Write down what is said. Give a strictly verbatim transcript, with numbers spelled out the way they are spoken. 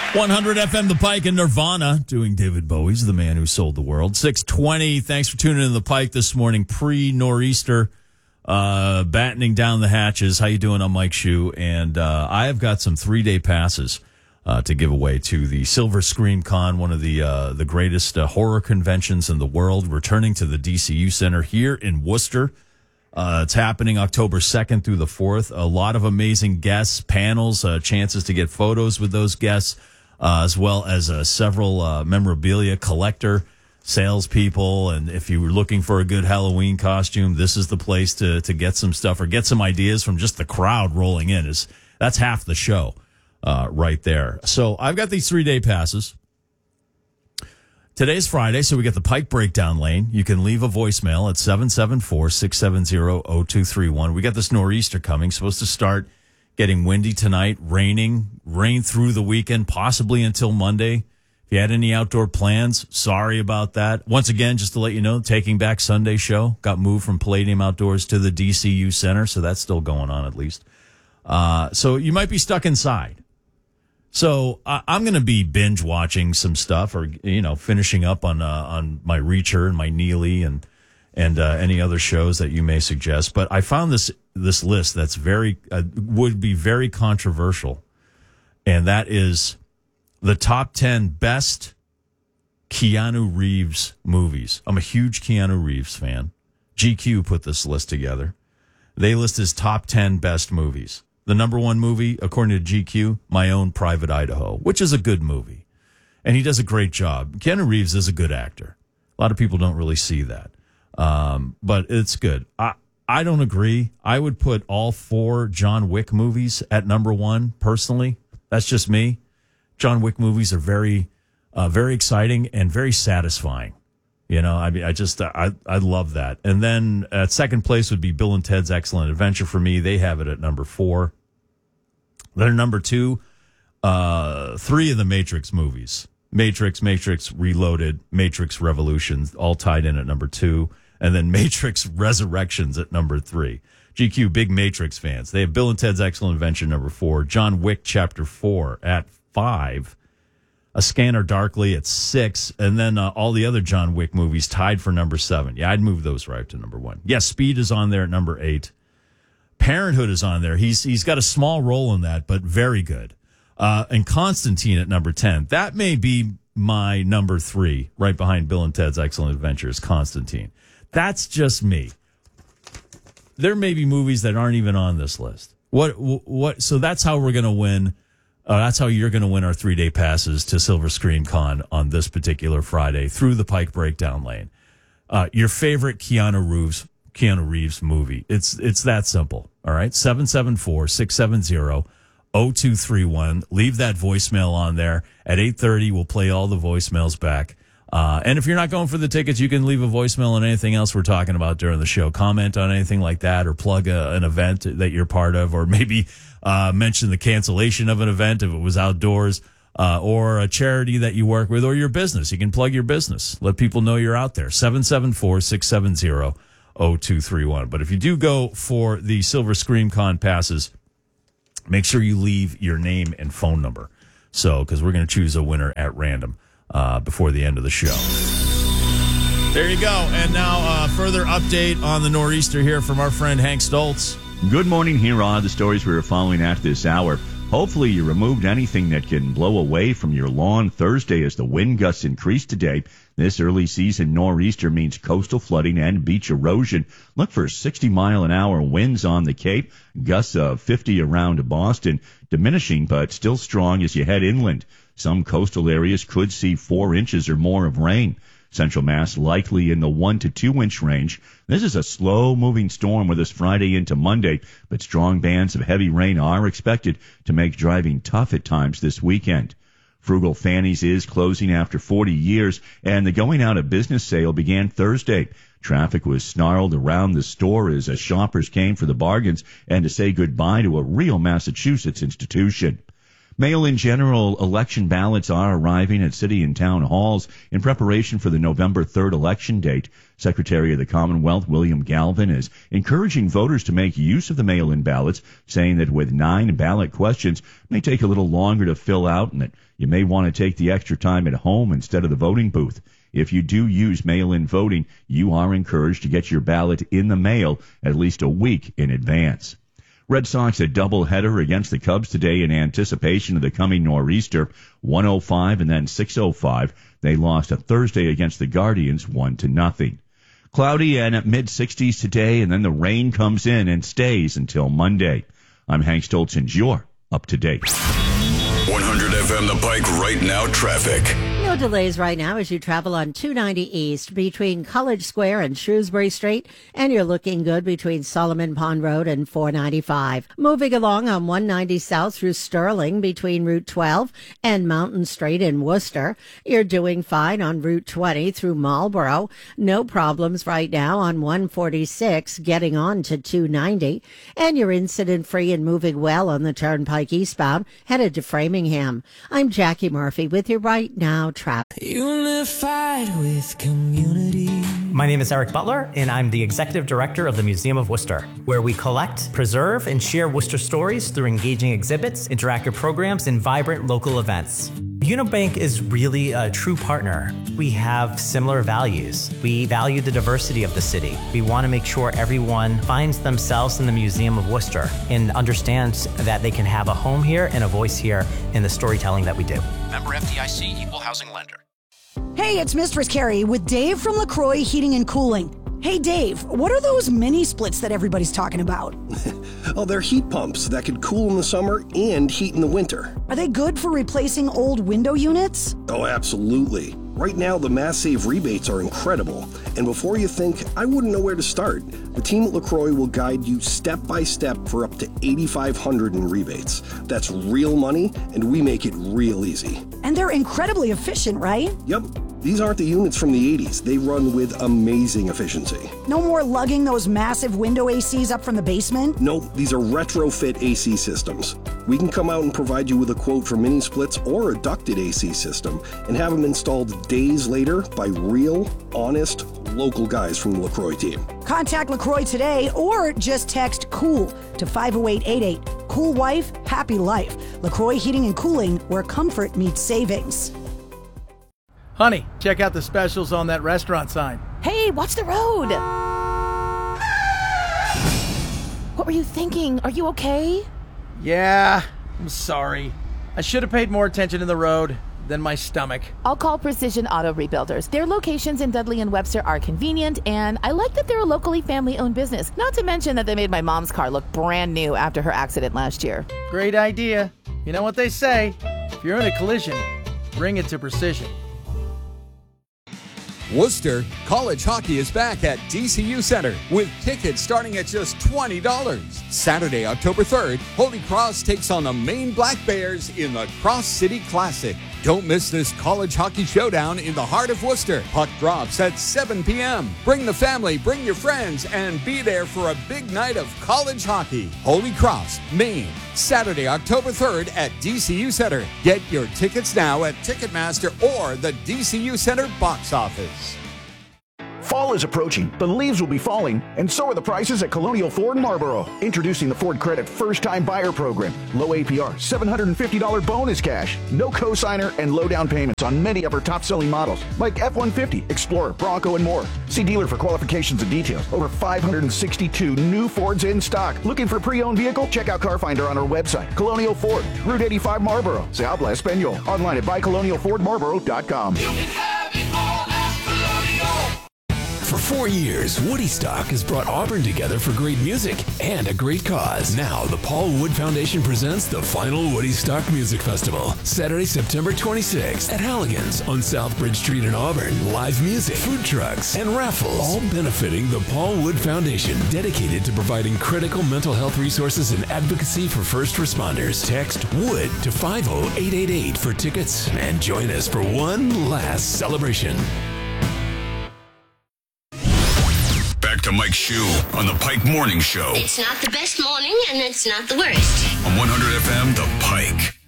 one hundred F M The Pike and Nirvana doing David Bowie's The Man Who Sold the World. six twenty, thanks for tuning in to The Pike this morning, pre-nor'easter, uh, battening down the hatches. How you doing? I'm Mike Shue, and uh, I have got some three-day passes uh, to give away to the Silver Scream Con, one of the uh, the greatest uh, horror conventions in the world, returning to the D C U Center here in Worcester. Uh, it's happening October second through the fourth. A lot of amazing guests, panels, uh, chances to get photos with those guests. Uh, as well as uh, several uh, memorabilia collector salespeople. And if you were looking for a good Halloween costume, this is the place to to get some stuff or get some ideas from just the crowd rolling in. Is That's half the show uh, right there. So I've got these three-day passes. Today's Friday, so we got the Pike Breakdown Lane. You can leave a voicemail at seven seven four, six seven zero, zero two three one. We got this nor'easter coming, supposed to start getting windy tonight, raining, rain through the weekend, possibly until Monday. If you had any outdoor plans, sorry about that. Once again, just to let you know, Taking Back Sunday show got moved from Palladium Outdoors to the D C U Center, so that's still going on at least. Uh, so you might be stuck inside. So uh, I'm going to be binge watching some stuff, or you know, finishing up on uh, on my Reacher and my Neely and and uh, any other shows that you may suggest. But I found this this list that's very uh, would be very controversial, and that is the top ten best Keanu Reeves movies. I'm a huge Keanu Reeves fan. G Q put this list together. They list his top ten best movies. The number one movie, according to G Q, My Own Private Idaho, which is a good movie. And he does a great job. Keanu Reeves is a good actor. A lot of people don't really see that. Um, but it's good. I, I don't agree. I would put all four John Wick movies at number one, personally. That's just me. John Wick movies are very, uh, very exciting and very satisfying. You know, I mean, I just, I, I love that. And then at second place would be Bill and Ted's Excellent Adventure for me. They have it at number four. Then number two, uh, three of the Matrix movies. Matrix, Matrix Reloaded, Matrix Revolutions, all tied in at number two. And then Matrix Resurrections at number three. G Q, big Matrix fans. They have Bill and Ted's Excellent Adventure number four. John Wick Chapter four at five. A Scanner Darkly at six. And then uh, all the other John Wick movies tied for number seven. Yeah, I'd move those right up to number one. Yes, yeah, Speed is on there at number eight. Parenthood is on there. He's He's got a small role in that, but very good. Uh, and Constantine at number ten. That may be my number three, right behind Bill and Ted's Excellent Adventures, Constantine. That's just me. There may be movies that aren't even on this list. What? What? So that's how we're going to win. Uh, that's how you're going to win our three-day passes to Silver Scream Con on this particular Friday through the Pike Breakdown Lane. Uh, your favorite Keanu Reeves, Keanu Reeves movie. It's it's that simple. All right, seven seven four, six seven zero, zero two three one. Leave that voicemail on there. At eight thirty, we'll play all the voicemails back. Uh, and if you're not going for the tickets, you can leave a voicemail on anything else we're talking about during the show. Comment on anything like that, or plug a, an event that you're part of, or maybe uh, mention the cancellation of an event if it was outdoors, uh, or a charity that you work with, or your business. You can plug your business. Let people know you're out there. seven seven four, six seven zero, zero two three one. But if you do go for the Silver Scream Con passes, make sure you leave your name and phone number. So, because we're going to choose a winner at random uh, before the end of the show. There you go. And now uh, further update on the nor'easter here from our friend Hank Stoltz. Good morning. Here are the stories we are following at this hour. Hopefully you removed anything that can blow away from your lawn Thursday as the wind gusts increase today. This early season nor'easter means coastal flooding and beach erosion. Look for sixty mile an hour winds on the Cape, gusts of fifty around Boston, diminishing but still strong as you head inland. Some coastal areas could see four inches or more of rain. Central Mass likely in the one to two inch range. This is a slow-moving storm with us Friday into Monday, but strong bands of heavy rain are expected to make driving tough at times this weekend. Frugal Fanny's is closing after forty years, and the going out of business sale began Thursday. Traffic was snarled around the store as shoppers came for the bargains and to say goodbye to a real Massachusetts institution. Mail-in general election ballots are arriving at city and town halls in preparation for the November third election date. Secretary of the Commonwealth, William Galvin, is encouraging voters to make use of the mail-in ballots, saying that with nine ballot questions, it may take a little longer to fill out and that you may want to take the extra time at home instead of the voting booth. If you do use mail-in voting, you are encouraged to get your ballot in the mail at least a week in advance. Red Sox a doubleheader against the Cubs today in anticipation of the coming nor'easter, one oh five and then six oh five. They lost a Thursday against the Guardians, one to nothing. Cloudy and at mid-sixties today, and then the rain comes in and stays until Monday. I'm Hank Stoltz, you're up to date. one hundred F M The Pike right now traffic. No delays right now as you travel on two ninety East between College Square and Shrewsbury Street, and you're looking good between Solomon Pond Road and four ninety-five. Moving along on one ninety South through Sterling between Route twelve and Mountain Street in Worcester. You're doing fine on Route twenty through Marlboro. No problems right now on one forty-six getting on to two ninety. And you're incident-free and moving well on the Turnpike eastbound headed to Framingham. I'm Jackie Murphy with your Right Now traffic. Unified with community. My name is Eric Butler, and I'm the Executive Director of the Museum of Worcester, where we collect, preserve, and share Worcester stories through engaging exhibits, interactive programs, and vibrant local events. Unibank is really a true partner. We have similar values. We value the diversity of the city. We want to make sure everyone finds themselves in the Museum of Worcester and understands that they can have a home here and a voice here in the storytelling that we do. Member F D I C, Equal Housing Lender. Hey, it's Mistress Carrie with Dave from LaCroix Heating and Cooling. Hey, Dave, what are those mini splits that everybody's talking about? Oh, they're heat pumps that could cool in the summer and heat in the winter. Are they good for replacing old window units? Oh, absolutely. Right now, the Mass Save rebates are incredible. And before you think, I wouldn't know where to start, the team at LaCroix will guide you step by step for up to eight thousand five hundred dollars in rebates. That's real money, and we make it real easy. And they're incredibly efficient, right? Yep. These aren't the units from the eighties. They run with amazing efficiency. No more lugging those massive window A Cs up from the basement? Nope, these are retrofit A C systems. We can come out and provide you with a quote for mini splits or a ducted A C system and have them installed days later by real, honest, local guys from the LaCroix team. Contact LaCroix today or just text COOL to five oh eight eight eight. Cool wife, happy life. LaCroix Heating and Cooling, where comfort meets savings. Honey, check out the specials on that restaurant sign. Hey, watch the road. What were you thinking? Are you okay? Yeah, I'm sorry. I should have paid more attention to the road than my stomach. I'll call Precision Auto Rebuilders. Their locations in Dudley and Webster are convenient, and I like that they're a locally family-owned business. Not to mention that they made my mom's car look brand new after her accident last year. Great idea. You know what they say, if you're in a collision, bring it to Precision. Worcester, college hockey is back at D C U Center with tickets starting at just twenty dollars. Saturday, October third, Holy Cross takes on the Maine Black Bears in the Cross City Classic. Don't miss this college hockey showdown in the heart of Worcester. Puck drops at seven p.m. Bring the family, bring your friends, and be there for a big night of college hockey. Holy Cross, Maine, Saturday, October third at D C U Center. Get your tickets now at Ticketmaster or the D C U Center box office. Fall is approaching, the leaves will be falling, and so are the prices at Colonial Ford Marlboro. Introducing the Ford Credit First Time Buyer Program. Low A P R, seven hundred fifty dollars bonus cash, no cosigner, and low down payments on many of our top-selling models, like F one fifty, Explorer, Bronco, and more. See dealer for qualifications and details. Over five hundred sixty-two new Fords in stock. Looking for a pre-owned vehicle? Check out Car Finder on our website. Colonial Ford, Route eighty-five Marlboro. Se habla español. Online at buy colonial ford marlboro dot com. For four years, Woody Stock has brought Auburn together for great music and a great cause. Now, the Paul Wood Foundation presents the final Woody Stock Music Festival, Saturday, September twenty-sixth at Halligan's on South Bridge Street in Auburn. Live music, food trucks, and raffles, all benefiting the Paul Wood Foundation, dedicated to providing critical mental health resources and advocacy for first responders. Text WOOD to five oh eight eight eight for tickets and join us for one last celebration. Back to Mike Shue on the Pike Morning Show. It's not the best morning, and it's not the worst. On one hundred F M, The Pike.